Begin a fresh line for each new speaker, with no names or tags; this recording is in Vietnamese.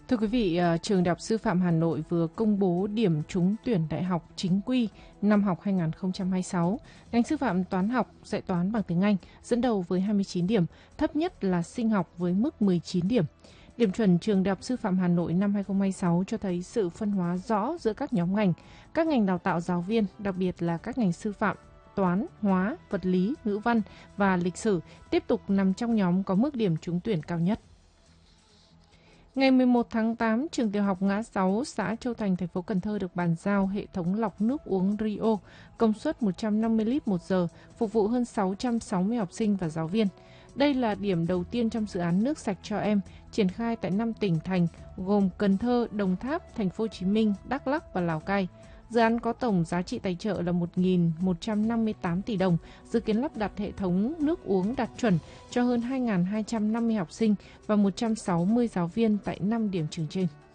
Thưa quý vị, Trường Đại học Sư phạm Hà Nội vừa công bố điểm trúng tuyển đại học chính quy năm học 2026. Ngành sư phạm toán học, dạy toán bằng tiếng Anh dẫn đầu với 29 điểm, thấp nhất là sinh học với mức 19 điểm. Điểm chuẩn Trường Đại học Sư phạm Hà Nội năm 2026 cho thấy sự phân hóa rõ giữa các nhóm ngành. Các ngành đào tạo giáo viên, đặc biệt là các ngành sư phạm, toán, hóa, vật lý, ngữ văn và lịch sử tiếp tục nằm trong nhóm có mức điểm trúng tuyển cao nhất. Ngày 11 tháng 8, trường tiểu học Ngã 6, xã Châu Thành, thành phố Cần Thơ được bàn giao hệ thống lọc nước uống Rio, công suất 150 lít một giờ, phục vụ hơn 660 học sinh và giáo viên. Đây là điểm đầu tiên trong dự án nước sạch cho em, triển khai tại 5 tỉnh thành gồm Cần Thơ, Đồng Tháp, Thành phố Hồ Chí Minh, Đắk Lắk và Lào Cai. Dự án có tổng giá trị tài trợ là 1.158 tỷ đồng, dự kiến lắp đặt hệ thống nước uống đạt chuẩn cho hơn 2.250 học sinh và 160 giáo viên tại 5 điểm trường trên.